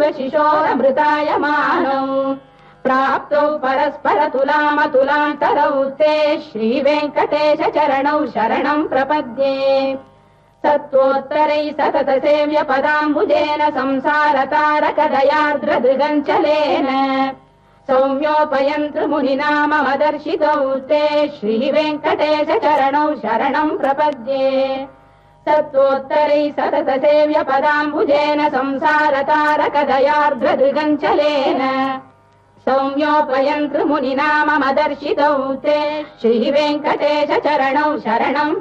शिशोरमृतायमानौ प्राप्तौ परस्परतुलामतुलान्तरौ ते श्रीवेङ्कटेश चरणौ शरणम् प्रपद्ये सत्त्वोत्तरैः सतत सेव्य पदाम्बुजेन संसारतारकदयार्द्रदृगञ्चलेन सौम्योपयन्तृमुनिना मम दर्शितौ ते श्रीवेङ्कटेश चरणौ शरणम् प्रपद्ये सत्त्वोत्तरैः सतत सेव्य पदाम्बुजेन संसारतारकदयार्द्रदृगञ्चलेन सौम्योपयन्तृमुनिना मम दर्शितौ ते श्रीवेङ्कटेश चरणौ शरणम्